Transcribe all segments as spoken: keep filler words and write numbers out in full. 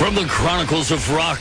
From the Chronicles of Rock,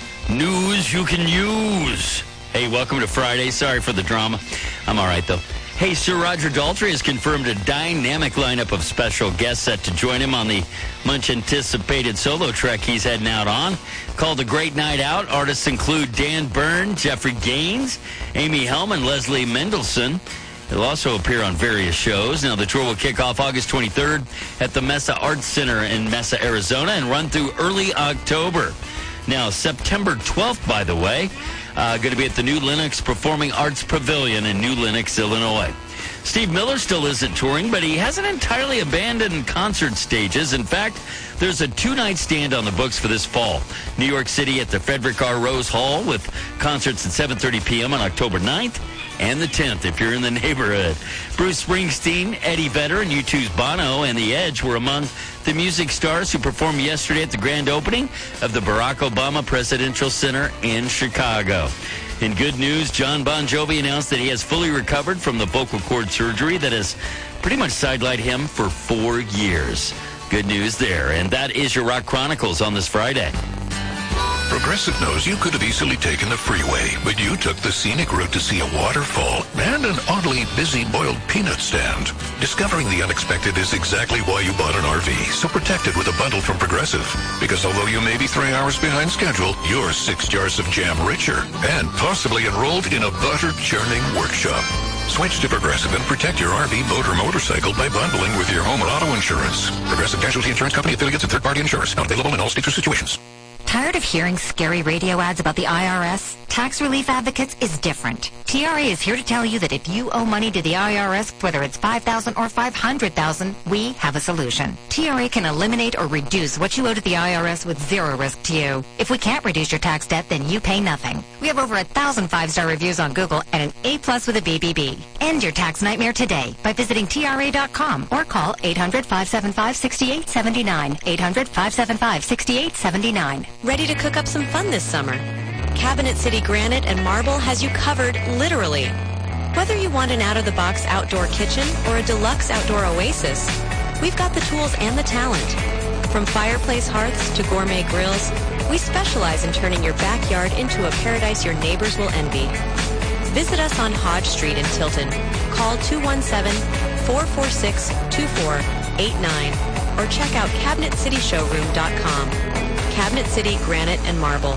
news you can use. Hey, welcome to Friday. Sorry for the drama. I'm all right, though. Hey, Sir Roger Daltrey has confirmed a dynamic lineup of special guests set to join him on the much-anticipated solo trek he's heading out on. Called A Great Night Out, artists include Dan Byrne, Jeffrey Gaines, Amy Helm, and Leslie Mendelsohn. He'll also appear on various shows. Now, the tour will kick off August twenty-third at the Mesa Arts Center in Mesa, Arizona, and run through early October. Now, September twelfth, by the way, uh, going to be at the New Lenox Performing Arts Pavilion in New Lenox, Illinois. Steve Miller still isn't touring, but he hasn't entirely abandoned concert stages. In fact, there's a two-night stand on the books for this fall. New York City at the Frederick R. Rose Hall with concerts at seven thirty p.m. on October ninth. And the tenth, if you're in the neighborhood. Bruce Springsteen, Eddie Vedder, and U two's Bono and The Edge were among the music stars who performed yesterday at the grand opening of the Barack Obama Presidential Center in Chicago. In good news, John Bon Jovi announced that he has fully recovered from the vocal cord surgery that has pretty much sidelined him for four years. Good news there. And that is your Rock Chronicles on this Friday. Progressive knows you could have easily taken the freeway, but you took the scenic route to see a waterfall and an oddly busy boiled peanut stand. Discovering the unexpected is exactly why you bought an R V, so protect it with a bundle from Progressive. Because although you may be three hours behind schedule, you're six jars of jam richer and possibly enrolled in a butter churning workshop. Switch to Progressive and protect your R V, boat, or motorcycle by bundling with your home or auto insurance. Progressive Casualty Insurance Company, affiliates, and third-party insurers. Not available in all states or situations. Tired of hearing scary radio ads about the I R S? Tax Relief Advocates is different. T R A is here to tell you that if you owe money to the I R S, whether it's five thousand dollars or five hundred thousand dollars, we have a solution. T R A can eliminate or reduce what you owe to the I R S with zero risk to you. If we can't reduce your tax debt, then you pay nothing. We have over a thousand five-star reviews on Google and an A plus with a B B B. End your tax nightmare today by visiting T R A dot com or call eight hundred, five seven five, six eight seven nine, eight hundred, five seven five, six eight seven nine. Ready to cook up some fun this summer? Cabinet City Granite and Marble has you covered, literally. Whether you want an out-of-the-box outdoor kitchen or a deluxe outdoor oasis, we've got the tools and the talent. From fireplace hearths to gourmet grills, we specialize in turning your backyard into a paradise your neighbors will envy. Visit us on Hodge Street in Tilton. Call two one seven, four four six, two four eight nine or check out cabinet city showroom dot com. Cabinet City Granite and Marble.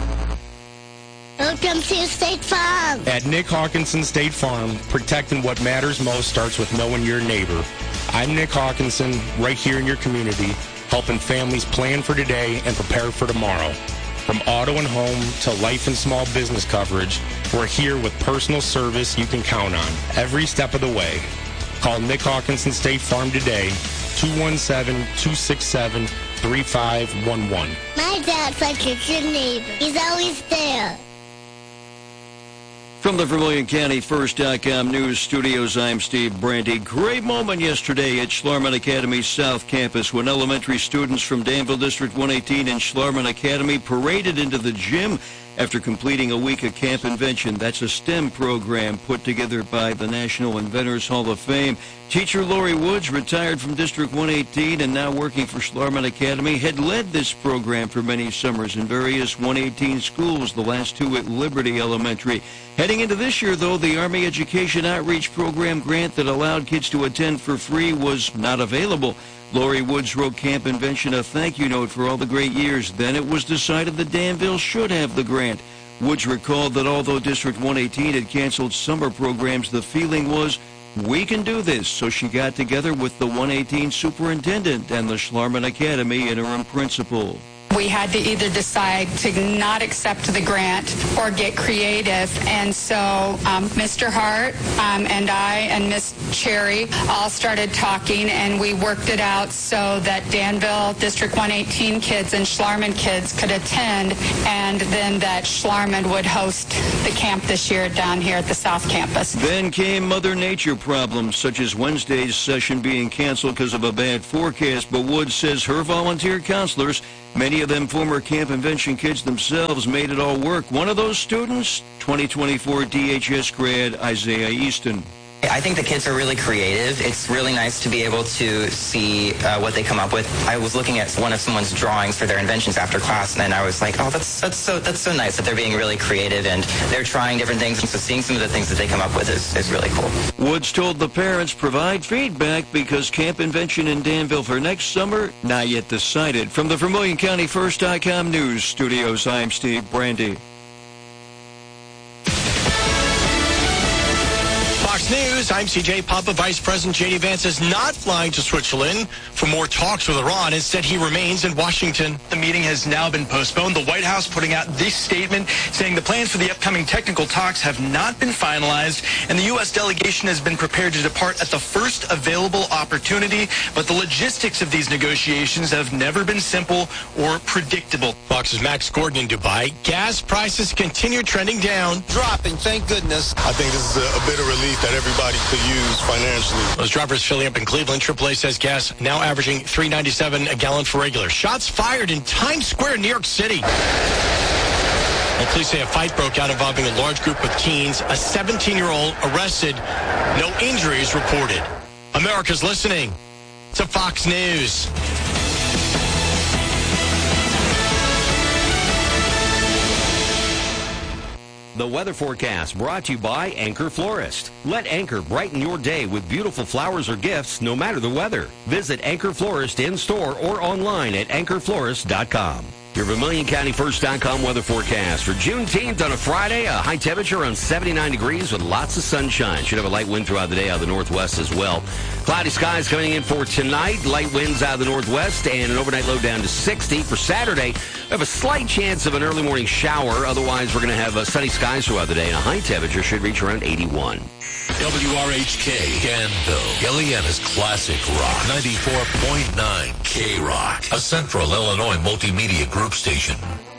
Welcome to State Farm. At Nick Hawkinson State Farm, protecting what matters most starts with knowing your neighbor. I'm Nick Hawkinson, right here in your community, helping families plan for today and prepare for tomorrow. From auto and home to life and small business coverage, we're here with personal service you can count on every step of the way. Call Nick Hawkinson State Farm today, two one seven, two six seven, three five one one. My dad's like a good neighbor. He's always there. From the Vermilion County First dot com News Studios, I'm Steve Brandy. Great moment yesterday at Schlarman Academy South Campus when elementary students from Danville District one eighteen and Schlarman Academy paraded into the gym after completing a week of Camp Invention. That's a STEM program put together by the National Inventors Hall of Fame. Teacher Lori Woods, retired from District one eighteen and now working for Schlarman Academy, had led this program for many summers in various one eighteen schools, the last two at Liberty Elementary. Heading into this year, though, the Army Education Outreach Program grant that allowed kids to attend for free was not available. Lori Woods wrote Camp Invention a thank you note for all the great years. Then it was decided that Danville should have the grant. Woods recalled that although District one eighteen had canceled summer programs, the feeling was, we can do this. So she got together with the one eighteen superintendent and the Schlarman Academy interim principal. We had to either decide to not accept the grant or get creative. And so um, Mister Hart um, and I and Miss Cherry all started talking, and we worked it out so that Danville District one eighteen kids and Schlarman kids could attend, and then that Schlarman would host the camp this year down here at the South Campus. Then came Mother Nature problems, such as Wednesday's session being canceled because of a bad forecast. But Woods says her volunteer counselors, many of them former Camp Invention kids themselves, made it all work. One of those students, twenty twenty-four D H S grad Isaiah Easton. I think the kids are really creative. It's really nice to be able to see uh, what they come up with. I was looking at one of someone's drawings for their inventions after class, and I was like, oh, that's that's so that's so nice that they're being really creative and they're trying different things. And so seeing some of the things that they come up with is, is really cool. Woods told the parents provide feedback because Camp Invention in Danville for next summer, not yet decided. From the Vermilion County First dot com News Studios, I'm Steve Brandy. Fox News, I'm C J Papa. Vice President J D Vance is not flying to Switzerland for more talks with Iran. Instead, he remains in Washington. The meeting has now been postponed. The White House putting out this statement saying the plans for the upcoming technical talks have not been finalized, and the U S delegation has been prepared to depart at the first available opportunity. But the logistics of these negotiations have never been simple or predictable. Fox's Max Gordon in Dubai. Gas prices continue trending down. Dropping, thank goodness. I think this is a, a bit of relief that everybody could use financially. Those drivers filling up in Cleveland. triple A says gas now averaging three ninety-seven a gallon for regular. Shots fired in Times Square, New York City. Well, police say a fight broke out involving a large group of teens. A seventeen-year-old arrested. No injuries reported. America's listening to Fox News. The weather forecast brought to you by Anchor Florist. Let Anchor brighten your day with beautiful flowers or gifts no matter the weather. Visit Anchor Florist in store or online at anchor florist dot com. Your Vermilion County First dot com weather forecast for Juneteenth on a Friday. A high temperature around seventy-nine degrees with lots of sunshine. Should have a light wind throughout the day out of the northwest as well. Cloudy skies coming in for tonight. Light winds out of the northwest and an overnight low down to sixty. For Saturday, we have a slight chance of an early morning shower. Otherwise, we're going to have uh, sunny skies throughout the day, and a high temperature should reach around eighty-one. W R H K, Danville, Illinois' classic rock, ninety-four point nine K-Rock, a Central Illinois multimedia group station.